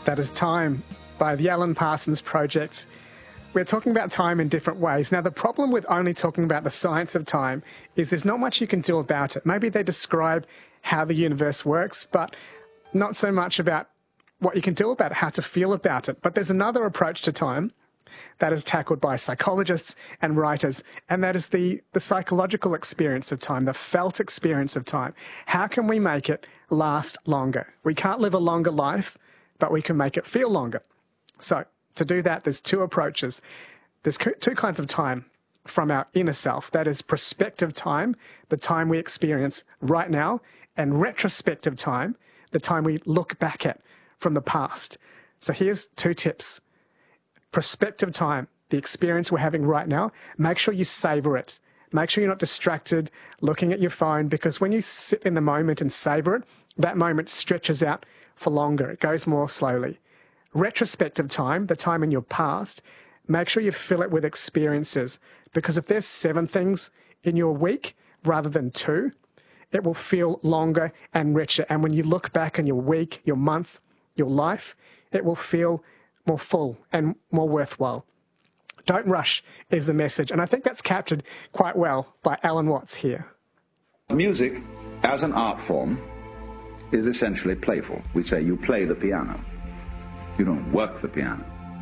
That is Time by the Alan Parsons Project. We're talking about time in different ways. Now, the problem with only talking about the science of time is there's not much you can do about it. Maybe they describe how the universe works, but not so much about what you can do about it, how to feel about it. But there's another approach to time that is tackled by psychologists and writers, and that is the psychological experience of time, the felt experience of time. How can we make it last longer? We can't live a longer life, but we can make it feel longer. So to do that, there's two approaches. There's two kinds of time from our inner self. That is prospective time, the time we experience right now, and retrospective time, the time we look back at from the past. So here's two tips. Prospective time, the experience we're having right now, make sure you savor it. Make sure you're not distracted looking at your phone, because when you sit in the moment and savor it, that moment stretches out for longer. It goes more slowly. Retrospective time, the time in your past, make sure you fill it with experiences, because if there's 7 things in your week rather than 2, it will feel longer and richer. And when you look back on your week, your month, your life, it will feel more full and more worthwhile. Don't rush is the message. And I think that's captured quite well by Alan Watts here. Music, as an art form, is essentially playful. We say you play the piano. You don't work the piano.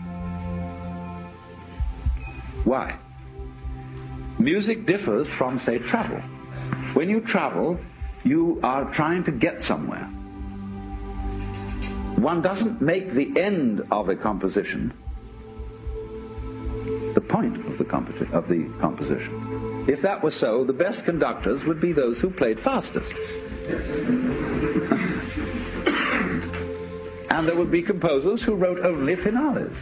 Why? Music differs from, say, travel. When you travel, you are trying to get somewhere. One doesn't make the end of a composition the point of the composition. If that was so, the best conductors would be those who played fastest. And there would be composers who wrote only finales.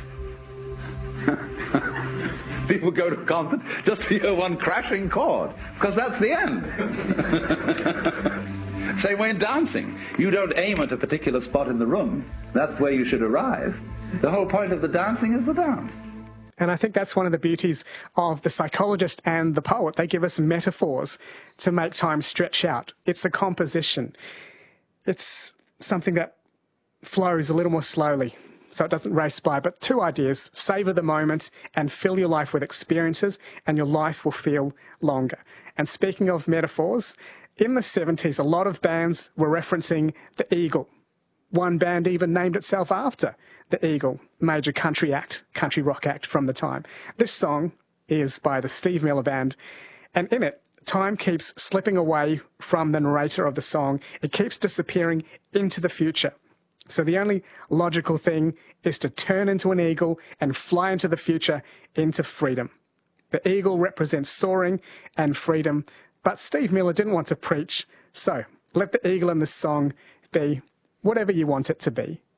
People go to a concert just to hear one crashing chord, because that's the end. Same way in dancing. You don't aim at a particular spot in the room. That's where you should arrive. The whole point of the dancing is the dance. And I think that's one of the beauties of the psychologist and the poet. They give us metaphors to make time stretch out. It's a composition. It's something that flows a little more slowly, so it doesn't race by. But 2 ideas: savor the moment and fill your life with experiences, and your life will feel longer. And speaking of metaphors, in the 70s, a lot of bands were referencing the eagle. One band even named itself after the Eagle, major country rock act from the time. This song is by the Steve Miller Band, and in it, time keeps slipping away from the narrator of the song. It keeps disappearing into the future. So the only logical thing is to turn into an eagle and fly into the future, into freedom. The eagle represents soaring and freedom, but Steve Miller didn't want to preach, so let the eagle in this song be whatever you want it to be.